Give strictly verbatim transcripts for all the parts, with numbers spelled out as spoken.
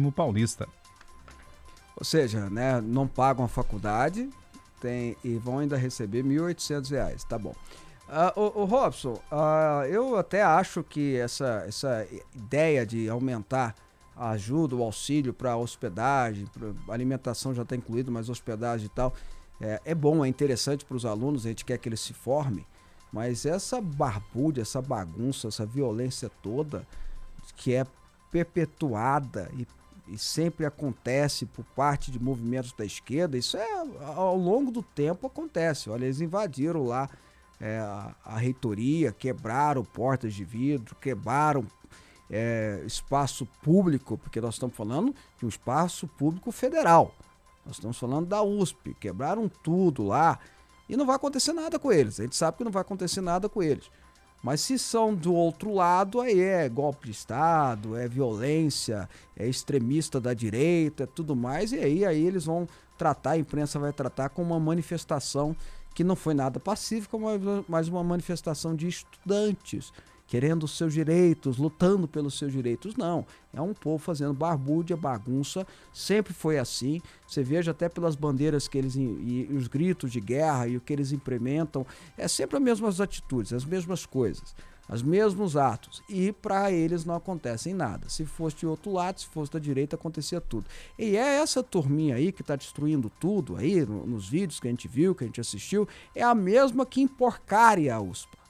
Máximo Paulista. Ou seja, né, não pagam a faculdade tem, e vão ainda receber mil e oitocentos reais, tá bom. Uh, o, o Robson, uh, eu até acho que essa, essa ideia de aumentar a ajuda, o auxílio para hospedagem, pra alimentação já está incluído, mas hospedagem e tal, é, é bom, é interessante para os alunos, a gente quer que eles se formem, mas essa barbúrdia, essa bagunça, essa violência toda que é perpetuada e, e sempre acontece por parte de movimentos da esquerda, isso é ao longo do tempo acontece. Olha, eles invadiram lá É, a, a reitoria, quebraram portas de vidro, quebraram é, espaço público, porque nós estamos falando de um espaço público federal, nós estamos falando da U S P, quebraram tudo lá e não vai acontecer nada com eles, a gente sabe que não vai acontecer nada com eles, mas se são do outro lado, aí é golpe de Estado, é violência, é extremista da direita, é tudo mais, e aí, aí eles vão tratar, a imprensa vai tratar como uma manifestação que não foi nada pacífica, mas uma manifestação de estudantes querendo os seus direitos, lutando pelos seus direitos. Não, é um povo fazendo barbúrdia, bagunça, sempre foi assim. Você veja até pelas bandeiras que eles, e, e os gritos de guerra e o que eles implementam, é sempre as mesmas atitudes, as mesmas coisas, os mesmos atos, e para eles não acontecem nada. Se fosse de outro lado, se fosse da direita, acontecia tudo. E é essa turminha aí que está destruindo tudo aí, no, nos vídeos que a gente viu, que a gente assistiu, é a mesma que emporcaria a U S P.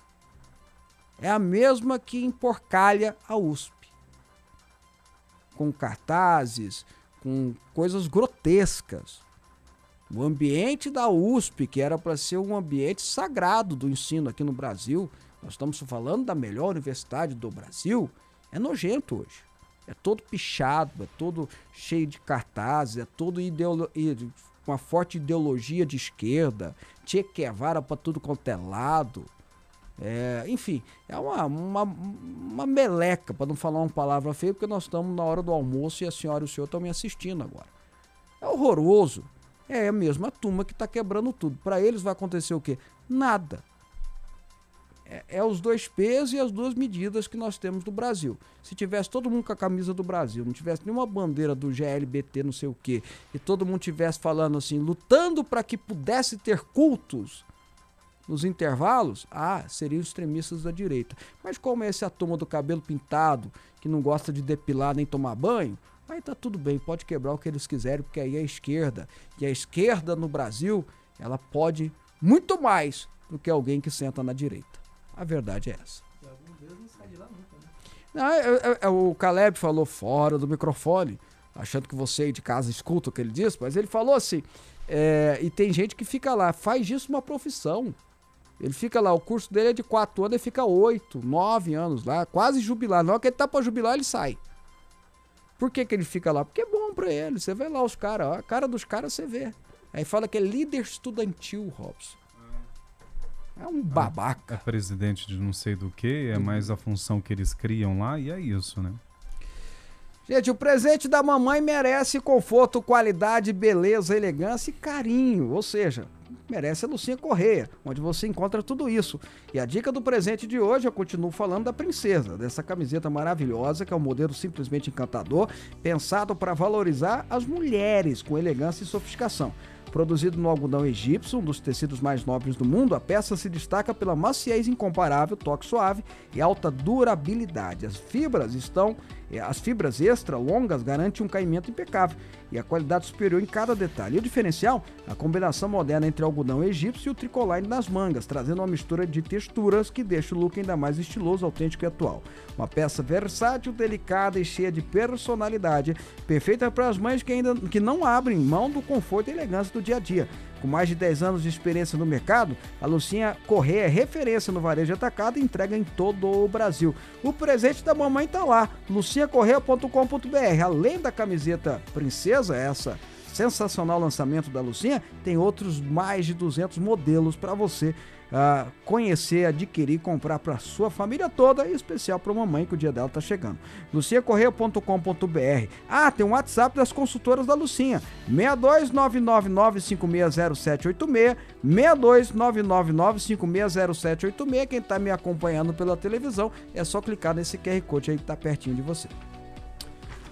É a mesma que emporcalha a U S P. Com cartazes, com coisas grotescas. O ambiente da U S P, que era para ser um ambiente sagrado do ensino aqui no Brasil, nós estamos falando da melhor universidade do Brasil, é nojento hoje. É todo pichado, é todo cheio de cartazes, é todo ideolo- com uma forte ideologia de esquerda, Che Guevara para tudo quanto é lado. É, enfim, é uma, uma, uma meleca, para não falar uma palavra feia, porque nós estamos na hora do almoço e a senhora e o senhor estão me assistindo agora. É horroroso. É a mesma turma que está quebrando tudo. Para eles vai acontecer o quê? Nada. É, é os dois pesos e as duas medidas que nós temos no Brasil. Se tivesse todo mundo com a camisa do Brasil, não tivesse nenhuma bandeira do G L B T não sei o quê, e todo mundo tivesse falando assim, lutando para que pudesse ter cultos nos intervalos, ah, seriam extremistas da direita. Mas como é essa turma do cabelo pintado, que não gosta de depilar nem tomar banho, aí tá tudo bem, pode quebrar o que eles quiserem, porque aí é a esquerda. E a esquerda no Brasil, ela pode muito mais do que alguém que senta na direita. A verdade é essa. Não, é, é, é, o Caleb falou fora do microfone, achando que você aí de casa escuta o que ele disse, mas ele falou assim, é, e tem gente que fica lá, faz disso uma profissão. Ele fica lá, o curso dele é de quatro anos, ele fica oito, nove anos lá, quase jubilar. Na hora que ele tá pra jubilar, ele sai. Por que que ele fica lá? Porque é bom pra ele. Você vê lá os caras, a cara dos caras você vê. Aí fala que é líder estudantil, Robson. É um babaca. É presidente de não sei do que, é mais a função que eles criam lá e é isso, né? Gente, o presente da mamãe merece conforto, qualidade, beleza, elegância e carinho. Ou seja, merece a Lucinha Correia, onde você encontra tudo isso. E a dica do presente de hoje, eu continuo falando da Princesa, dessa camiseta maravilhosa, que é um modelo simplesmente encantador, pensado para valorizar as mulheres com elegância e sofisticação. Produzido no algodão egípcio, um dos tecidos mais nobres do mundo, a peça se destaca pela maciez incomparável, toque suave e alta durabilidade. As fibras estão, as fibras extra longas garantem um caimento impecável e a qualidade superior em cada detalhe. E o diferencial, a combinação moderna entre o algodão egípcio e o tricoline nas mangas, trazendo uma mistura de texturas que deixa o look ainda mais estiloso, autêntico e atual. Uma peça versátil, delicada e cheia de personalidade, perfeita para as mães que ainda que não abrem mão do conforto e elegância do dia a dia. Com mais de dez anos de experiência no mercado, a Lucinha Correia é referência no varejo atacado e entrega em todo o Brasil. O presente da mamãe tá lá, lucinha correia ponto com ponto b r. Além da camiseta Princesa, essa sensacional lançamento da Lucinha, tem outros mais de duzentos modelos para você uh, conhecer, adquirir, comprar para sua família toda, e especial para a mamãe que o dia dela tá chegando. lucinha correia ponto com ponto b r. Ah, tem um WhatsApp das consultoras da Lucinha, seis dois nove nove nove cinco seis zero sete oito seis, seis dois nove nove nove cinco seis zero sete oito seis. Quem tá me acompanhando pela televisão, é só clicar nesse Q R Code aí que tá pertinho de você.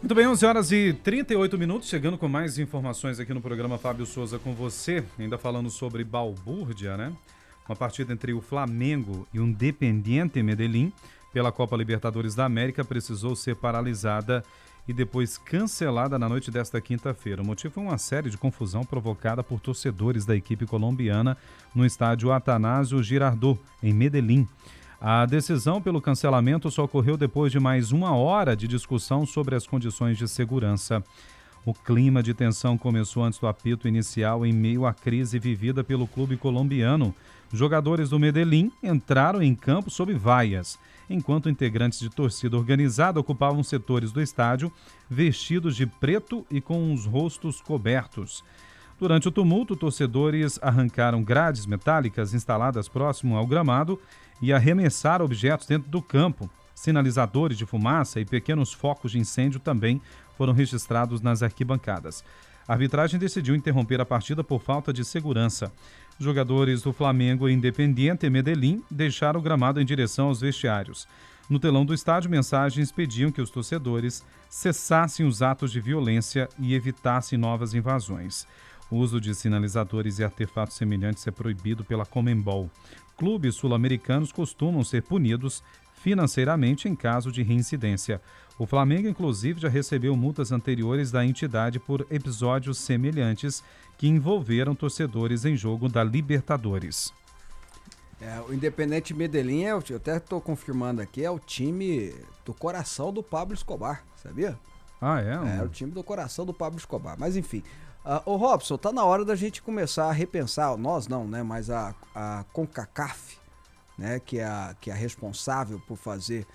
Muito bem, onze horas e trinta e oito minutos, chegando com mais informações aqui no programa Fábio Souza com você, ainda falando sobre Balbúrdia, né? Uma partida entre o Flamengo e o Independiente Medellín pela Copa Libertadores da América precisou ser paralisada e depois cancelada na noite desta quinta-feira. O motivo foi uma série de confusão provocada por torcedores da equipe colombiana no estádio Atanásio Girardot, em Medellín. A decisão pelo cancelamento só ocorreu depois de mais uma hora de discussão sobre as condições de segurança. O clima de tensão começou antes do apito inicial em meio à crise vivida pelo clube colombiano. Jogadores do Medellín entraram em campo sob vaias, enquanto integrantes de torcida organizada ocupavam setores do estádio vestidos de preto e com os rostos cobertos. Durante o tumulto, torcedores arrancaram grades metálicas instaladas próximo ao gramado e arremessaram objetos dentro do campo. Sinalizadores de fumaça e pequenos focos de incêndio também foram registrados nas arquibancadas. A arbitragem decidiu interromper a partida por falta de segurança. Jogadores do Flamengo e Independiente Medellín deixaram o gramado em direção aos vestiários. No telão do estádio, mensagens pediam que os torcedores cessassem os atos de violência e evitassem novas invasões. O uso de sinalizadores e artefatos semelhantes é proibido pela Conmebol. Clubes sul-americanos costumam ser punidos financeiramente em caso de reincidência. O Flamengo, inclusive, já recebeu multas anteriores da entidade por episódios semelhantes que envolveram torcedores em jogo da Libertadores. É, o Independiente Medellín, é o, eu até estou confirmando aqui, é o time do coração do Pablo Escobar, sabia? Ah, é? Um... É, o time do coração do Pablo Escobar. Mas enfim, uh, ô Robson, tá na hora da gente começar a repensar, nós não, né, mas a, a CONCACAF, né, que é a, que é a responsável por fazer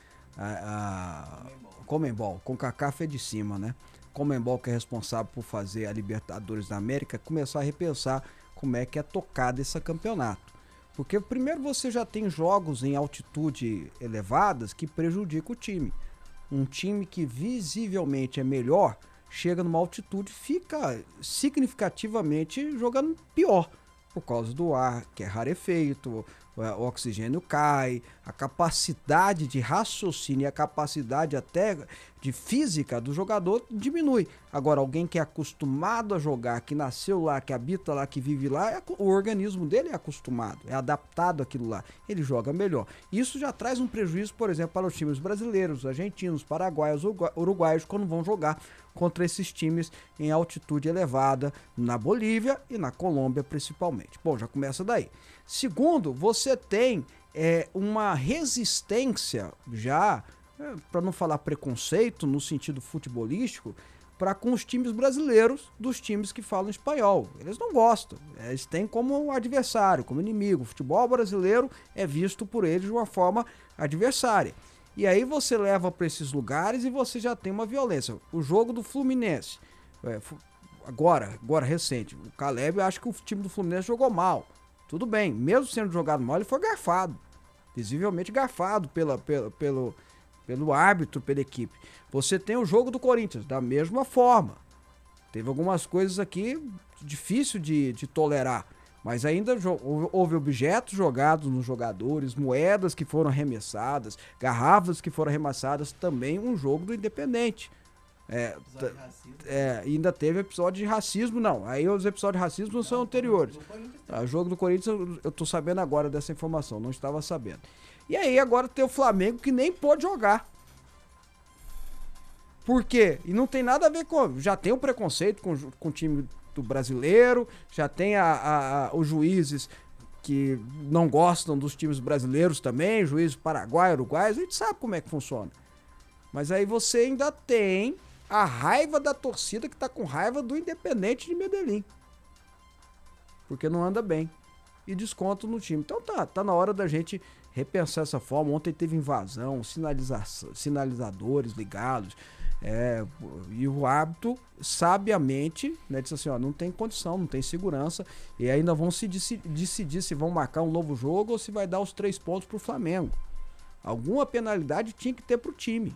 a, a Conmebol. CONCACAF é de cima, né? Conmebol, que é responsável por fazer a Libertadores da América, começar a repensar como é que é tocado esse campeonato. Porque primeiro você já tem jogos em altitude elevadas que prejudicam o time. Um time que visivelmente é melhor, chega numa altitude, fica significativamente jogando pior. Por causa do ar, que é rarefeito, o oxigênio cai, a capacidade de raciocínio e a capacidade até de física do jogador diminui. Agora, alguém que é acostumado a jogar, que nasceu lá, que habita lá, que vive lá, é, o organismo dele é acostumado, é adaptado àquilo lá, ele joga melhor. Isso já traz um prejuízo, por exemplo, para os times brasileiros, argentinos, paraguaios, uruguaios, quando vão jogar contra esses times em altitude elevada, na Bolívia e na Colômbia principalmente. Bom, já começa daí. Segundo, você tem é, uma resistência já, é, para não falar preconceito no sentido futebolístico, para com os times brasileiros dos times que falam espanhol. Eles não gostam, eles têm como adversário, como inimigo. O futebol brasileiro é visto por eles de uma forma adversária. E aí você leva para esses lugares e você já tem uma violência. O jogo do Fluminense, é, agora, agora recente, o Caleb acha que o time do Fluminense jogou mal. Tudo bem, mesmo sendo jogado mal, ele foi garfado. Visivelmente garfado pela, pela, pelo, pelo árbitro, pela equipe. Você tem o jogo do Corinthians, da mesma forma. Teve algumas coisas aqui difícil de, de tolerar. Mas ainda houve objetos jogados nos jogadores, moedas que foram arremessadas, garrafas que foram arremessadas, também um jogo do Independente. É, é, ainda teve episódio de racismo, não. Aí os episódios de racismo não são anteriores. O jogo do Corinthians, eu tô sabendo agora dessa informação, não estava sabendo. E aí agora tem o Flamengo que nem pôde jogar. Por quê? E não tem nada a ver com... Já tem o preconceito com, com o time do brasileiro, já tem a, a, a, os juízes que não gostam dos times brasileiros também, juízes paraguaios, uruguaios, a gente sabe como é que funciona. Mas aí você ainda tem a raiva da torcida que tá com raiva do Independente de Medellín. Porque não anda bem. E desconto no time. Então tá, tá na hora da gente repensar essa forma. Ontem teve invasão, sinalização, sinalizadores ligados. É, e o árbitro, sabiamente, né, disse assim, ó, não tem condição, não tem segurança, e ainda vão se decidir se vão marcar um novo jogo ou se vai dar os três pontos pro Flamengo. Alguma penalidade tinha que ter pro time.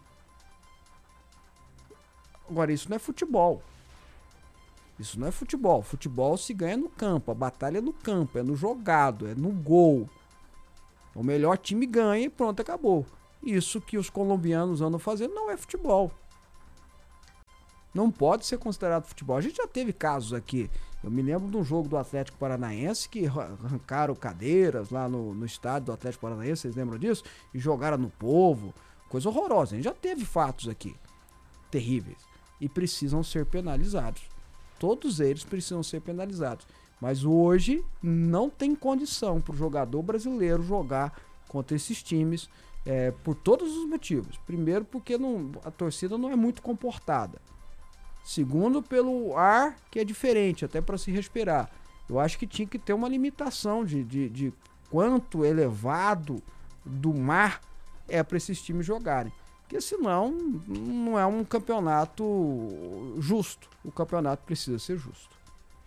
Agora, isso não é futebol. Isso não é futebol. Futebol se ganha no campo, a batalha é no campo, é no jogado, é no gol. O melhor time ganha e pronto, acabou. Isso que os colombianos andam fazendo não é futebol. Não pode ser considerado futebol. A gente já teve casos aqui. Eu me lembro de um jogo do Atlético Paranaense que arrancaram cadeiras lá no, no estádio do Atlético Paranaense, vocês lembram disso? E jogaram no povo. Coisa horrorosa. A gente já teve fatos aqui terríveis. E precisam ser penalizados. Todos eles precisam ser penalizados. Mas hoje não tem condição para o jogador brasileiro jogar contra esses times é, por todos os motivos. Primeiro, porque não, a torcida não é muito comportada. Segundo, pelo ar que é diferente, até para se respirar. Eu acho que tinha que ter uma limitação de, de, de quanto elevado do mar é para esses times jogarem. Porque senão não é um campeonato justo. O campeonato precisa ser justo.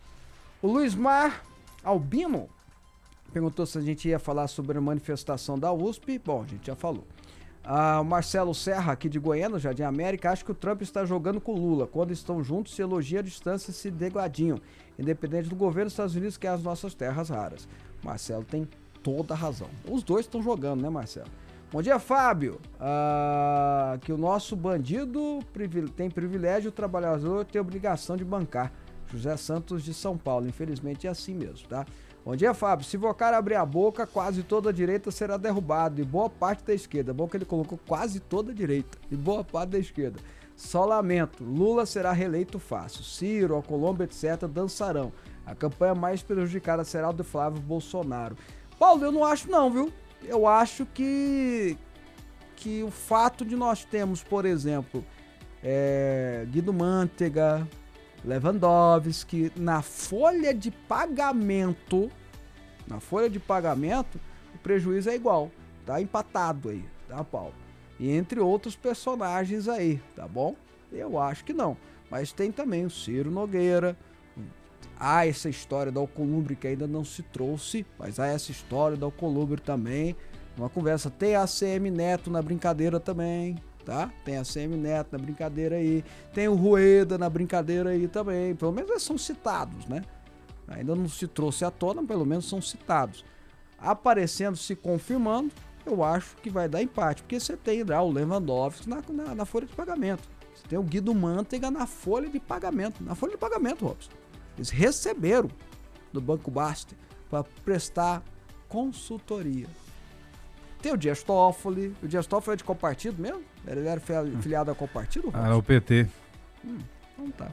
O Luiz Mar Albino perguntou se a gente ia falar sobre a manifestação da U S P. Bom, a gente já falou. Ah, o Marcelo Serra, aqui de Goiânia, Jardim América, acha que o Trump está jogando com o Lula. Quando estão juntos, se elogia a distância e se degladiam. Independente do governo, os Estados Unidos quer as nossas terras raras. Marcelo tem toda a razão. Os dois estão jogando, né, Marcelo? Bom dia, Fábio. Ah, que o nosso bandido tem privilégio, o trabalhador tem obrigação de bancar. José Santos de São Paulo. Infelizmente é assim mesmo, tá? Bom dia, Fábio. Se Vocar abrir a boca, quase toda a direita será derrubada e boa parte da esquerda. Bom que ele colocou quase toda a direita e boa parte da esquerda. Só lamento. Lula será reeleito fácil. Ciro, Alcolumbre, etcétera dançarão. A campanha mais prejudicada será a do Flávio Bolsonaro. Paulo, eu não acho não, viu? Eu acho que, que o fato de nós termos, por exemplo, é, Guido Mantega, Lewandowski, na folha de pagamento, na folha de pagamento, o prejuízo é igual, tá empatado aí, tá, Paulo? E entre outros personagens aí, tá bom? Eu acho que não, mas tem também o Ciro Nogueira, há essa história da Alcolumbre que ainda não se trouxe, mas há essa história da Alcolumbre também, uma conversa, tem a C M Neto na brincadeira também, tá? Tem a C M Neto na brincadeira aí, tem o Rueda na brincadeira aí também, pelo menos eles são citados, né? Ainda não se trouxe à tona, pelo menos são citados. Aparecendo, se confirmando, eu acho que vai dar empate, porque você tem lá o Lewandowski na, na, na folha de pagamento, você tem o Guido Mantega na folha de pagamento, na folha de pagamento, Robson. Eles receberam do Banco Baster para prestar consultoria. Tem o Dias Toffoli. O Dias Toffoli é de qual partido mesmo? Ele era filiado a qual partido? Ah, o P T. Hum, então tá.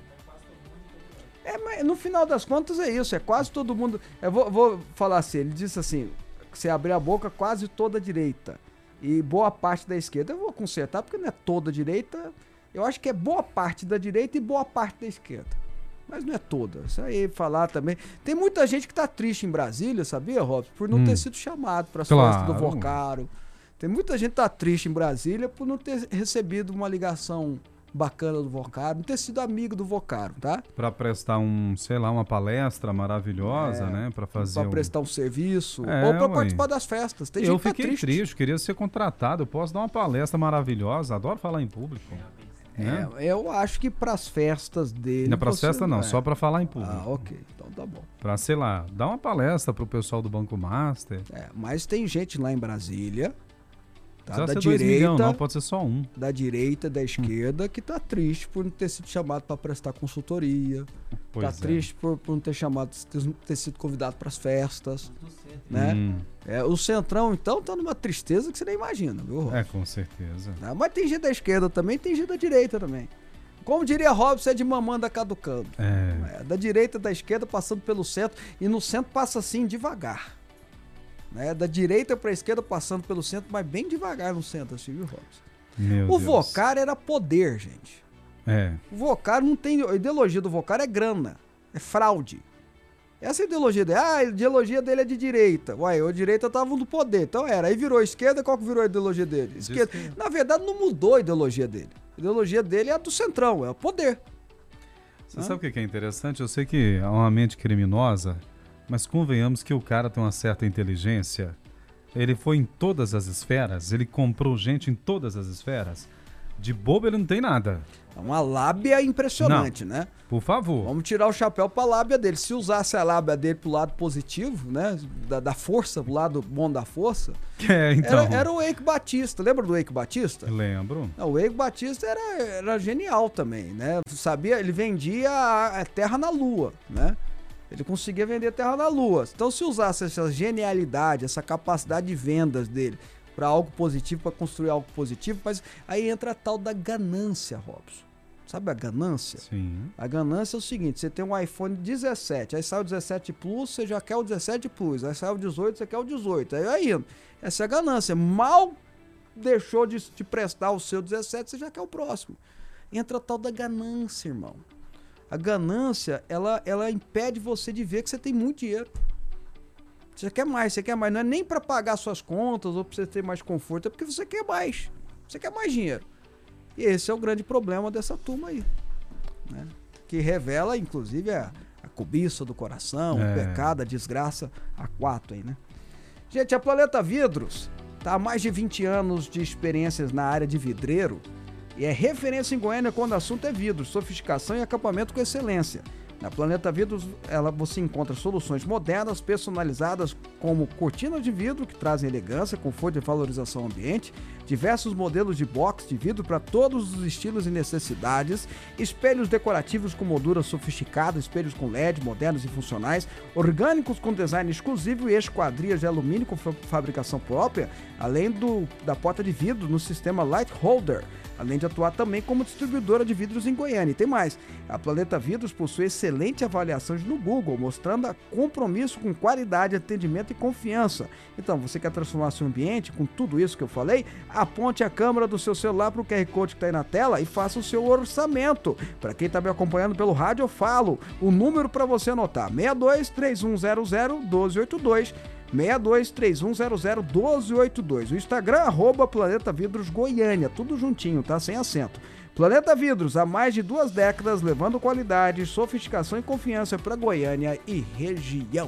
É, mas no final das contas é isso. É quase todo mundo... Eu vou, vou falar assim. Ele disse assim, se abrir a boca, quase toda a direita. E boa parte da esquerda. Eu vou consertar, porque não é toda a direita. Eu acho que é boa parte da direita e boa parte da esquerda. Mas não é toda. Isso aí, falar também. Tem muita gente que tá triste em Brasília, sabia, Robson? Por não hum. ter sido chamado para as claro. festas do Vocaro. Tem muita gente que tá triste em Brasília por não ter recebido uma ligação bacana do Vocaro, não ter sido amigo do Vocaro, tá? Para prestar um, sei lá, uma palestra maravilhosa, é, né? Para fazer Para um... prestar um serviço é, ou para ué. participar das festas. Tem eu gente que fiquei tá triste. triste, queria ser contratado. Eu posso dar uma palestra maravilhosa. Adoro falar em público. Né? É, eu acho que para as festas dele... Não é para as você... festas não, é. só para falar em público. Ah, ok. Então tá bom. Para, sei lá, dar uma palestra pro pessoal do Banco Master. É, mas tem gente lá em Brasília, tá, da ser direita, dois milhões, não, pode ser só um. Da direita, da esquerda, hum. que tá triste por não ter sido chamado para prestar consultoria. Pois tá é. triste por, por não ter chamado, ter, ter sido convidado para as festas. Né? Hum. É, o Centrão, então, tá numa tristeza que você nem imagina, viu, Robson? É, com certeza. Tá? Mas tem gente da esquerda também, tem gente da direita também. Como diria Robson, é de mamanda caducando. É. É, da direita, da esquerda, passando pelo centro. E no centro passa assim, devagar. Né? Da direita para a esquerda, passando pelo centro, mas bem devagar no centro, assim, viu, Robson? Meu o Deus. Vocaro era poder, gente. É. O Vocaro não tem... A ideologia do Vocaro é grana. É fraude. Essa ideologia dele, ah, a ideologia dele é de direita. Uai, a direita tava no poder, então era. Aí virou esquerda, qual que virou a ideologia dele? Esquerda. Que... Na verdade, não mudou a ideologia dele. A ideologia dele é a do centrão, é o poder. Você ah. sabe o que é interessante? Eu sei que é uma mente criminosa, mas convenhamos que o cara tem uma certa inteligência. Ele foi em todas as esferas, ele comprou gente em todas as esferas. De bobo ele não tem nada. É uma lábia impressionante, não. né? Por favor. Vamos tirar o chapéu pra lábia dele. Se usasse a lábia dele pro lado positivo, né? Da, da força, pro lado bom da força. É, então. Era, era o Eike Batista. Lembra do Eike Batista? Lembro. Não, o Eike Batista era, era genial também, né? Sabia, ele vendia a, a terra na lua, né? Ele conseguia vender terra na lua. Então, se usasse essa genialidade, essa capacidade de vendas dele para algo positivo, para construir algo positivo, mas aí entra a tal da ganância, Robson. Sabe a ganância? Sim. A ganância é o seguinte, você tem um iPhone dezessete, aí sai o dezessete Plus, você já quer o dezessete Plus, aí sai o dezoito, você quer o dezoito, aí vai indo. Essa é a ganância. Mal deixou de te prestar o seu dezessete, você já quer o próximo. Entra a tal da ganância, irmão. A ganância, ela, ela impede você de ver que você tem muito dinheiro. Você quer mais, você quer mais. Não é nem para pagar suas contas ou para você ter mais conforto, é porque você quer mais. Você quer mais dinheiro. E esse é o grande problema dessa turma aí, né? Que revela, inclusive, a, a cobiça do coração, é. o pecado, a desgraça, a quatro aí, né? Gente, a Planeta Vidros tá há mais de vinte anos de experiências na área de vidreiro e é referência em Goiânia quando o assunto é vidro, sofisticação e acabamento com excelência. Na Planeta Vidros, ela, você encontra soluções modernas, personalizadas, como cortinas de vidro que trazem elegância, conforto e valorização ao ambiente, diversos modelos de box de vidro para todos os estilos e necessidades, espelhos decorativos com moldura sofisticada, espelhos com L E D modernos e funcionais, orgânicos com design exclusivo e esquadrias de alumínio com fabricação própria, além do, da porta de vidro no sistema Light Holder, além de atuar também como distribuidora de vidros em Goiânia. E tem mais, a Planeta Vidros possui excelente avaliação no Google, mostrando a compromisso com qualidade, atendimento e confiança. Então, você quer transformar seu ambiente com tudo isso que eu falei? Aponte a câmera do seu celular para o Q R Code que está aí na tela e faça o seu orçamento. Para quem está me acompanhando pelo rádio, eu falo o número para você anotar: seis dois três um zero zero um dois oito dois, seis dois três um zero zero um dois oito dois. O Instagram, arroba Planeta Vidros Goiânia, tudo juntinho, tá? Sem acento. Planeta Vidros, há mais de duas décadas, levando qualidade, sofisticação e confiança para Goiânia e região.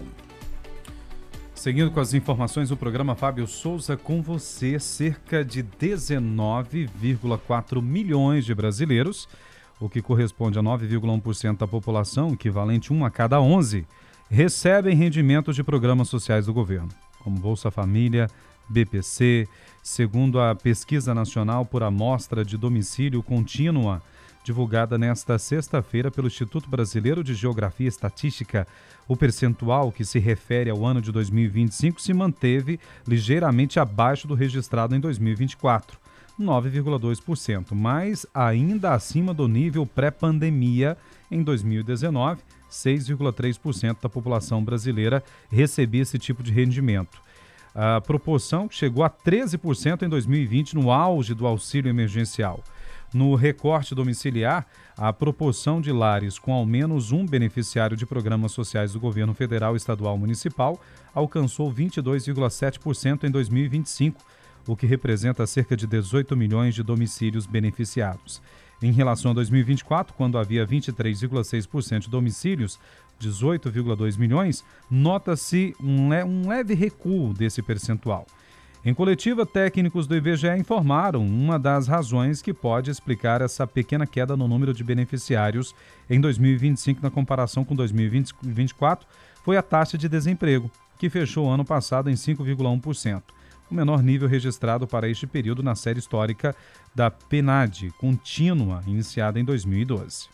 Seguindo com as informações do programa Fábio Souza com você, cerca de dezenove vírgula quatro milhões de brasileiros, o que corresponde a nove vírgula um por cento da população, equivalente a um a cada onze, recebem rendimentos de programas sociais do governo, como Bolsa Família, B P C, segundo a Pesquisa Nacional por Amostra de Domicílio Contínua, divulgada nesta sexta-feira pelo Instituto Brasileiro de Geografia e Estatística. O percentual que se refere ao ano de dois mil e vinte e cinco se manteve ligeiramente abaixo do registrado em dois mil e vinte e quatro, nove vírgula dois por cento, mas ainda acima do nível pré-pandemia em dois mil e dezenove, seis vírgula três por cento da população brasileira recebia esse tipo de rendimento. A proporção chegou a treze por cento em dois mil e vinte, no auge do auxílio emergencial. No recorte domiciliar, a proporção de lares com ao menos um beneficiário de programas sociais do governo federal, estadual e municipal alcançou vinte e dois vírgula sete por cento em dois mil e vinte e cinco, o que representa cerca de dezoito milhões de domicílios beneficiados. Em relação a dois mil e vinte e quatro, quando havia vinte e três vírgula seis por cento de domicílios, dezoito vírgula dois milhões, nota-se um, le- um leve recuo desse percentual. Em coletiva, técnicos do I B G E informaram uma das razões que pode explicar essa pequena queda no número de beneficiários em dois mil e vinte e cinco na comparação com dois mil e vinte e quatro foi a taxa de desemprego, que fechou o ano passado em cinco vírgula um por cento, o menor nível registrado para este período na série histórica da PNAD contínua, iniciada em dois mil e doze.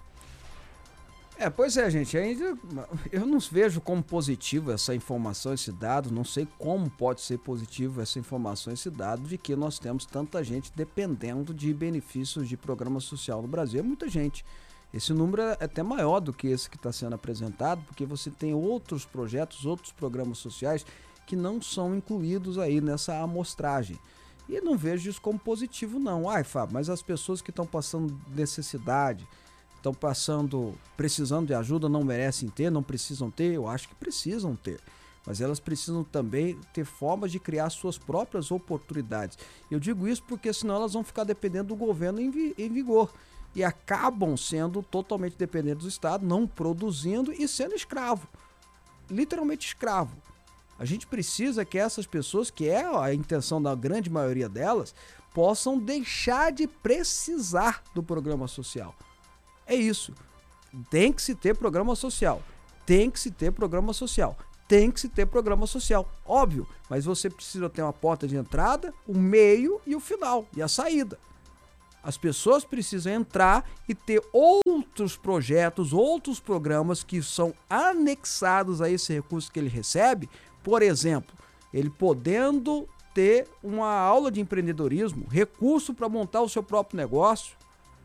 É, pois é, gente, ainda eu não vejo como positivo essa informação, esse dado, não sei como pode ser positivo essa informação, esse dado de que nós temos tanta gente dependendo de benefícios de programa social no Brasil. É muita gente. Esse número é até maior do que esse que está sendo apresentado, porque você tem outros projetos, outros programas sociais que não são incluídos aí nessa amostragem. E não vejo isso como positivo, não. Ai, Fábio, mas as pessoas que estão passando necessidade, estão passando, precisando de ajuda, não merecem ter, não precisam ter? Eu acho que precisam ter. Mas elas precisam também ter formas de criar suas próprias oportunidades. Eu digo isso porque senão elas vão ficar dependendo do governo em, vi- em vigor. E acabam sendo totalmente dependentes do Estado, não produzindo e sendo escravo. Literalmente escravo. A gente precisa que essas pessoas, que é a intenção da grande maioria delas, possam deixar de precisar do programa social. É isso. Tem que se ter programa social. Tem que se ter programa social. Tem que se ter programa social. Óbvio, mas você precisa ter uma porta de entrada, o meio e o final, e a saída. As pessoas precisam entrar e ter outros projetos, outros programas que são anexados a esse recurso que ele recebe. Por exemplo, ele podendo ter uma aula de empreendedorismo, recurso para montar o seu próprio negócio,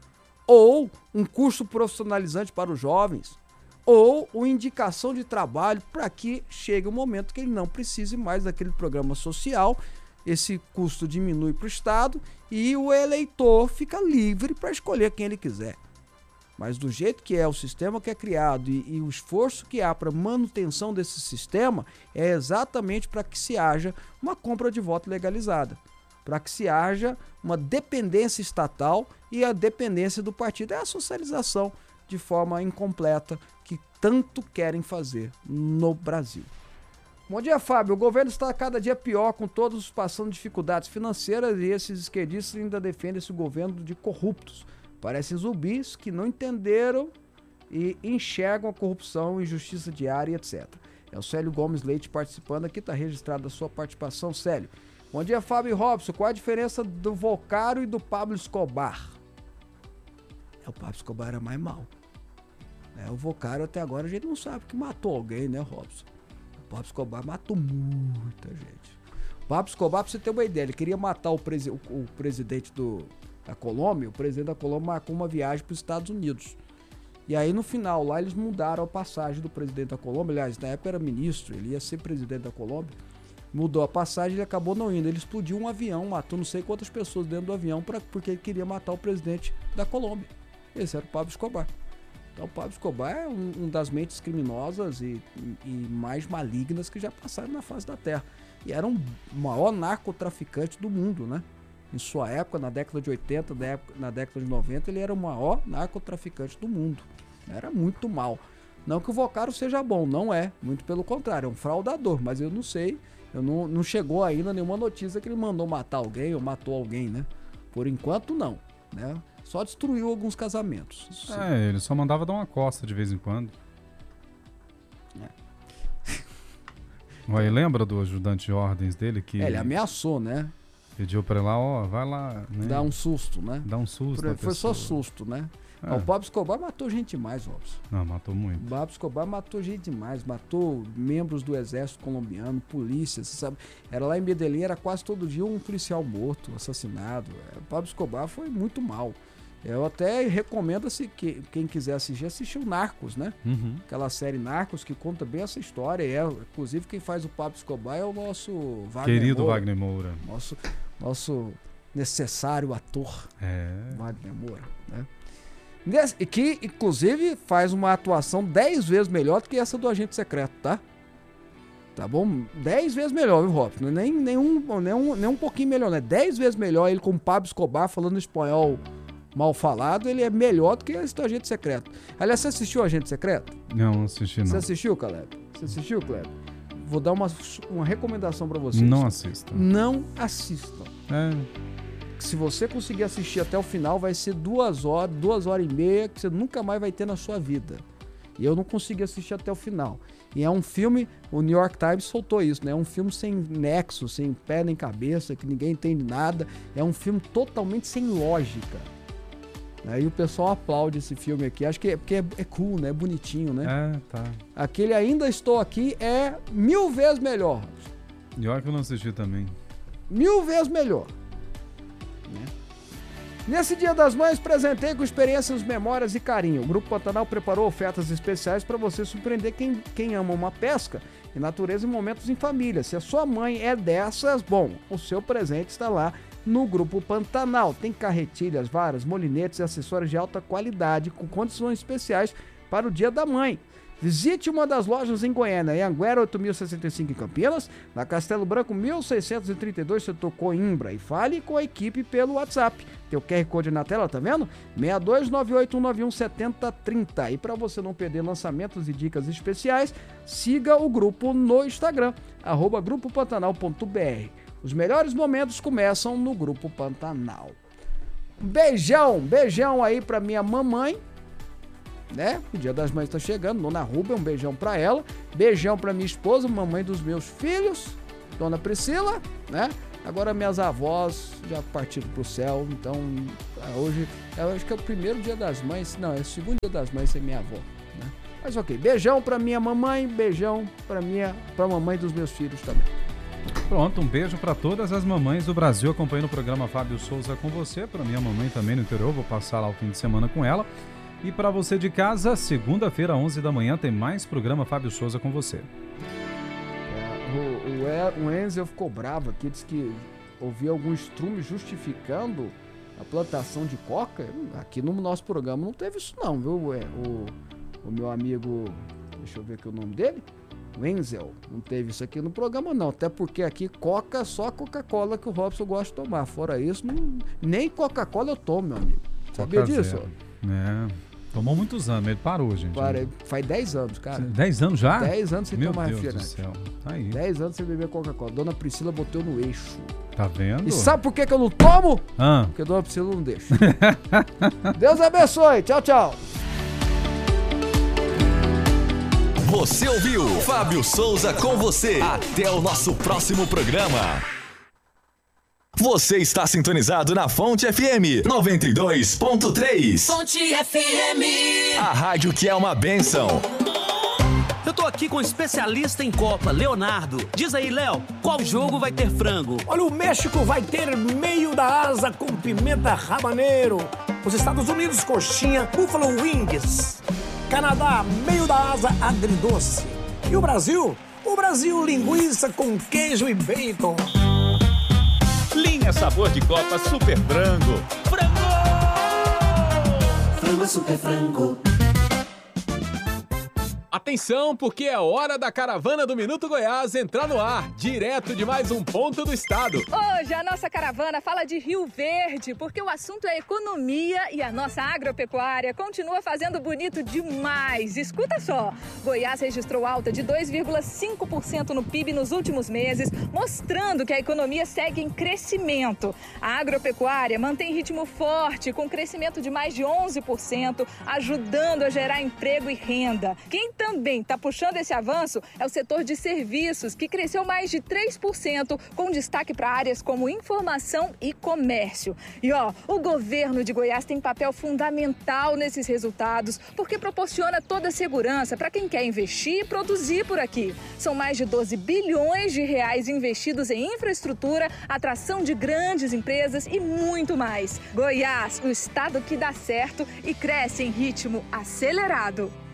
ou um curso profissionalizante para os jovens, ou uma indicação de trabalho para que chegue o momento que ele não precise mais daquele programa social. Esse custo diminui para o Estado e o eleitor fica livre para escolher quem ele quiser. Mas do jeito que é o sistema que é criado e, e o esforço que há para manutenção desse sistema é exatamente para que se haja uma compra de voto legalizada, para que se haja uma dependência estatal e a dependência do partido. É a socialização de forma incompleta que tanto querem fazer no Brasil. Bom dia, Fábio. O governo está cada dia pior, com todos passando dificuldades financeiras, e esses esquerdistas ainda defendem esse governo de corruptos. Parecem zumbis que não entenderam e enxergam a corrupção, injustiça diária, etcétera. É o Célio Gomes Leite participando aqui, está registrada a sua participação, Célio. Bom dia, Fábio e Robson. Qual a diferença do Vocaro e do Pablo Escobar? É, o Pablo Escobar era mais mal. É, o Vocaro até agora a gente não sabe que matou alguém, né, Robson? O Pablo Escobar matou muita gente. O Pablo Escobar, pra você ter uma ideia, ele queria matar o, presi- o, o presidente do, da Colômbia. O presidente da Colômbia marcou uma viagem para os Estados Unidos. E aí, no final, lá eles mudaram a passagem do presidente da Colômbia. Aliás, na época era ministro, ele ia ser presidente da Colômbia. Mudou a passagem e ele acabou não indo. Ele explodiu um avião, matou não sei quantas pessoas dentro do avião pra, porque ele queria matar o presidente da Colômbia. Esse era o Pablo Escobar. Então, o Pablo Escobar é um, um das mentes criminosas e, e, e mais malignas que já passaram na face da Terra. E era um maior narcotraficante do mundo, né? Em sua época, na década de oitenta, na, época, na década de noventa, ele era o maior narcotraficante do mundo. Era muito mal. Não que o Vocaro seja bom, não é. Muito pelo contrário, é um fraudador. Mas eu não sei, eu não, não chegou ainda nenhuma notícia que ele mandou matar alguém ou matou alguém, né? Por enquanto, não, né? Só destruiu alguns casamentos. Isso é, sim. Ele só mandava dar uma costa de vez em quando. É. Aí, lembra do ajudante de ordens dele que... É, ele ameaçou, né? Pediu pra ele lá, ó, vai lá... Né? Dá um susto, né? Dá um susto Foi pessoa. Só susto, né? É. O Pablo Escobar matou gente demais, Robson. Não, matou muito. O Pablo Escobar matou gente demais. Matou membros do exército colombiano, polícia, você sabe? Era lá em Medellín, era quase todo dia um policial morto, assassinado. O Pablo Escobar foi muito mal. Eu até recomendo, assim, que quem quiser assistir, assistir o Narcos, né? Uhum. Aquela série Narcos que conta bem essa história. É, inclusive, quem faz o Pablo Escobar é o nosso Wagner Querido Moura. Wagner Moura. Nosso, nosso necessário ator, é. Wagner Moura, né? E que, inclusive, faz uma atuação dez vezes melhor do que essa do Agente Secreto, tá? Tá bom? dez vezes melhor, viu, Robson? Nem, nem, um, nem, um, nem um pouquinho melhor, né? dez vezes melhor ele com o Pablo Escobar falando espanhol mal falado, ele é melhor do que esse do Agente Secreto. Aliás, você assistiu o Agente Secreto? Não, não assisti não. Você assistiu, Caleb? Você assistiu, Caleb? Vou dar uma, uma recomendação pra vocês. Não assista. Não assistam. É. Se você conseguir assistir até o final, vai ser duas horas, duas horas e meia que você nunca mais vai ter na sua vida. E eu não consegui assistir até o final. E é um filme, o New York Times soltou isso, né? É um filme sem nexo, sem pé nem cabeça, que ninguém entende nada. É um filme totalmente sem lógica. Aí o pessoal aplaude esse filme aqui. Acho que é porque é, é cool, né? É bonitinho, né? É, tá. Aquele Ainda Estou Aqui é mil vezes melhor. E olha que eu não assisti também. Mil vezes melhor. Né? Nesse Dia das Mães, presentei com experiências, memórias e carinho. O Grupo Pantanal preparou ofertas especiais para você surpreender quem, quem ama uma pesca e natureza em momentos em família. Se a sua mãe é dessas, bom, o seu presente está lá no Grupo Pantanal. Tem carretilhas, varas, molinetes e acessórios de alta qualidade com condições especiais para o Dia da Mãe. Visite uma das lojas em Goiânia, em Anguera oito mil e sessenta e cinco em Campinas, na Castelo Branco mil seiscentos e trinta e dois, setor Coimbra, e fale com a equipe pelo WhatsApp. Tem o Q R Code na tela, tá vendo? seis dois nove oito um nove um sete zero três zero. E para você não perder lançamentos e dicas especiais, siga o grupo no Instagram, arroba grupo pantanal ponto b r. Os melhores momentos começam no Grupo Pantanal. Um beijão, beijão aí pra minha mamãe, né? O Dia das Mães tá chegando, Dona Rúbia, um beijão pra ela. Beijão pra minha esposa, mamãe dos meus filhos, Dona Priscila, né? Agora minhas avós já partiram pro céu, então hoje, eu acho que é o primeiro Dia das Mães, não, é o segundo Dia das Mães sem minha avó, né? Mas ok, beijão pra minha mamãe, beijão pra minha, pra mamãe dos meus filhos também. Pronto, um beijo para todas as mamães do Brasil acompanhando o programa Fábio Souza com você, para minha mamãe também no interior, vou passar lá o fim de semana com ela. E para você de casa, segunda-feira, onze da manhã, tem mais programa Fábio Souza com você. É, o, o, o Enzo ficou bravo aqui, disse que ouviu algum estrume justificando a plantação de coca. Aqui no nosso programa não teve isso não, viu? O, o meu amigo, deixa eu ver aqui o nome dele, o Enzel, não teve isso aqui no programa não, até porque aqui coca, só Coca-Cola que o Robson gosta de tomar, fora isso, não, nem Coca-Cola eu tomo, meu amigo. Sabia Coca disso? Zero. É, tomou muitos anos, ele parou, gente. Para, faz dez anos, cara. dez anos já? dez anos sem Meu tomar Deus refrigerante. do céu. Aí. dez anos sem beber Coca-Cola. Dona Priscila botou no eixo. Tá vendo? E sabe por que, que eu não tomo? Ah. Porque a Dona Priscila não deixa. Deus abençoe. Tchau, tchau. Você ouviu Fábio Souza com você. Até o nosso próximo programa. Você está sintonizado na Fonte F M noventa e dois ponto três. Fonte F M. A rádio que é uma bênção. Eu tô aqui com o especialista em Copa, Leonardo. Diz aí, Léo, qual jogo vai ter frango? Olha, o México vai ter meio da asa com pimenta habanero. Os Estados Unidos, coxinha Buffalo Wings. Canadá, meio da asa agridoce. E o Brasil? O Brasil, linguiça com queijo e bacon. Linha sabor de Copa Super Frango. Frango! Frango Super Frango. Atenção, porque é hora da caravana do Minuto Goiás entrar no ar, direto de mais um ponto do estado. Hoje a nossa caravana fala de Rio Verde, porque o assunto é economia e a nossa agropecuária continua fazendo bonito demais. Escuta só, Goiás registrou alta de dois vírgula cinco por cento no P I B nos últimos meses, mostrando que a economia segue em crescimento. A agropecuária mantém ritmo forte, com crescimento de mais de onze por cento, ajudando a gerar emprego e renda. Quem também está puxando esse avanço é o setor de serviços, que cresceu mais de três por cento, com destaque para áreas como informação e comércio. E ó, o governo de Goiás tem papel fundamental nesses resultados, porque proporciona toda a segurança para quem quer investir e produzir por aqui. São mais de doze bilhões de reais investidos em infraestrutura, atração de grandes empresas e muito mais. Goiás, o estado que dá certo e cresce em ritmo acelerado.